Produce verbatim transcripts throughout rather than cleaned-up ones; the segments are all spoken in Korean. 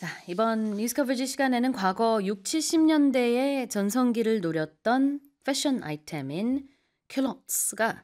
자, 이번 뉴스 커버지 시간에는 과거 육, 칠십 년대의 전성기를 노렸던 패션 아이템인 큐lots가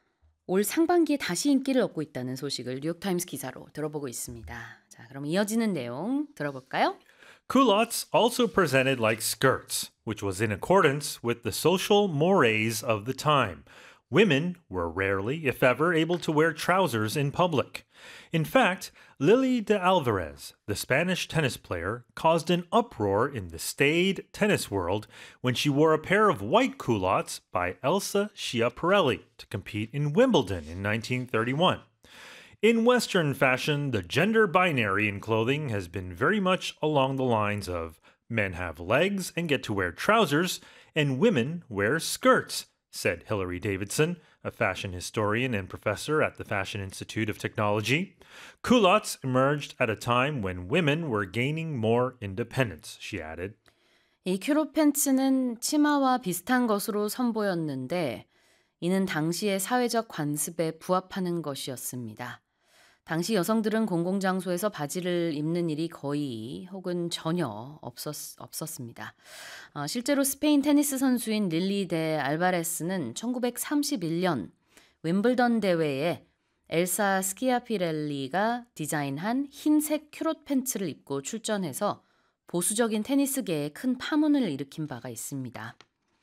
올 상반기에 다시 인기를 얻고 있다는 소식을 뉴욕타임스 기사로 들어보고 있습니다. 자, 그럼 이어지는 내용 들어볼까요? Culottes also presented like skirts, which was in accordance with the social mores of the time. Women were rarely, if ever, able to wear trousers in public. In fact, Lily de Alvarez, the Spanish tennis player, caused an uproar in the staid tennis world when she wore a pair of white culottes by Elsa Schiaparelli to compete in Wimbledon in nineteen thirty-one. In Western fashion, the gender binary in clothing has been very much along the lines of men have legs and get to wear trousers, and women wear skirts, said Hilary Davidson, a fashion historian and professor at the Fashion Institute of Technology. Culottes emerged at a time when women were gaining more independence, she added. 이 큐롯 팬츠는 치마와 비슷한 것으로 선보였는데 이는 당시의 사회적 관습에 부합하는 것이었습니다. 당시 여성들은 공공장소에서 바지를 입는 일이 거의 혹은 전혀 없었, 없었습니다. 어, 실제로 스페인 테니스 선수인 릴리 데 알바레스는 천구백삼십일 년 윈블던 대회에 엘사 스키아피렐리가 디자인한 흰색 큐롯 팬츠를 입고 출전해서 보수적인 테니스계에 큰 파문을 일으킨 바가 있습니다.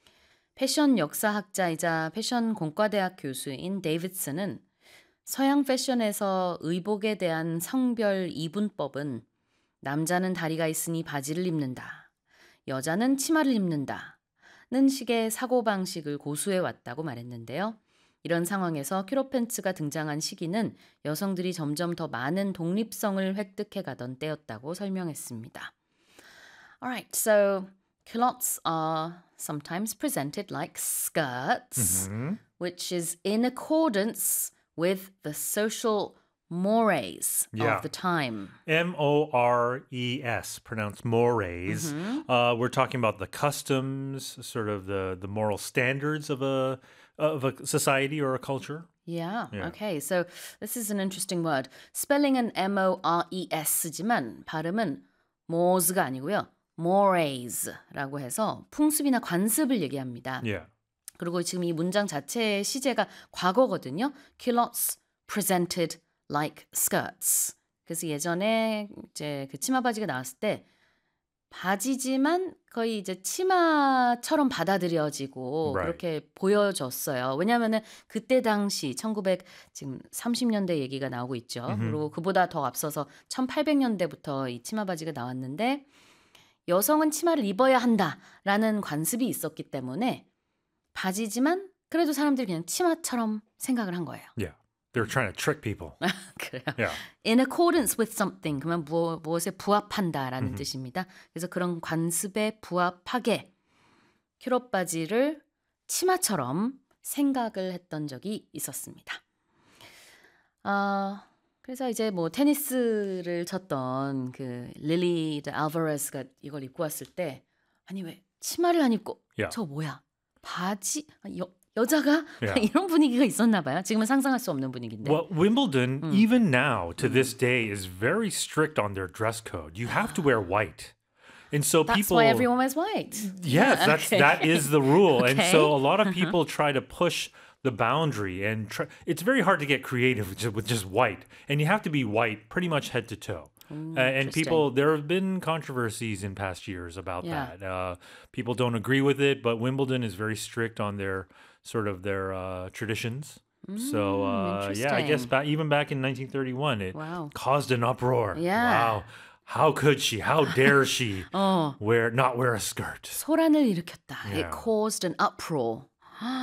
패션 역사학자이자 패션 공과대학 교수인 데이비슨은 서양 패션에서 의복에 대한 성별 이분법은 남자는 다리가 있으니 바지를 입는다, 여자는 치마를 입는다는 식의 사고방식을 고수해 왔다고 말했는데요. 이런 상황에서 큐롯 팬츠가 등장한 시기는 여성들이 점점 더 많은 독립성을 획득해 가던 때였다고 설명했습니다. Alright, so culottes are sometimes presented like skirts, Mm-hmm. which is in accordance with the social mores Yeah. of the time. M O R E S, pronounced mores. Uh, we're talking about the customs, sort of the, the moral standards of a of a society or a culture. Yeah, Yeah. okay. So this is an interesting word. 스펠링은 M O R E S지만 발음은 mores가 아니고요. mores라고 해서 풍습이나 관습을 얘기합니다. Yeah. 그리고 지금 이 문장 자체의 시제가 과거거든요. Culottes presented like skirts. 그래서 예전에 이제 그 치마 바지가 나왔을 때 바지지만 거의 이제 치마처럼 받아들여지고 Right. 그렇게 보여졌어요. 왜냐하면은 그때 당시 천구백삼십 년대 얘기가 나오고 있죠. 음흠. 그리고 그보다 더 앞서서 천팔백 년대부터 이 치마 바지가 나왔는데 여성은 치마를 입어야 한다라는 관습이 있었기 때문에 바지지만 그래도 사람들이 그냥 치마처럼 생각을 한 거예요. Yeah. They're trying to trick people. 그래요. Yeah. In accordance with something 그러면 무엇, 무엇에 부합한다라는 음흠. 뜻입니다. 그래서 그런 관습에 부합하게 큐롯 바지를 치마처럼 생각을 했던 적이 있었습니다. 어, 그래서 이제 뭐 테니스를 쳤던 그 릴리 데 알바레스가 이걸 입고 왔을 때 아니 왜 치마를 안 입고 Yeah. 저 뭐야 바지 여, 여자가 Yeah. 이런 분위기가 있었나 봐요. 지금은 상상할 수 없는 분위기인데. Well, Wimbledon, even now to this day, is very strict on their dress code. You have to wear white. And so That's people why everyone wears white. Yes, Yeah, that's okay. that is the rule. And Okay. so a lot of people try to push the boundary and try, it's very hard to get creative with just, with just white. And you have to be white pretty much head to toe. Mm, Uh, and interesting. people, there have been controversies in past years about Yeah. that. Uh, people don't agree with it, but Wimbledon is very strict on their sort of their uh, traditions. so uh, yeah, I guess interesting. back, even back in nineteen thirty-one, it Wow. caused an uproar. Yeah. Wow, how could she? How dare she 어, wear not wear a skirt? 소란을 일으켰다. It Yeah. caused an uproar.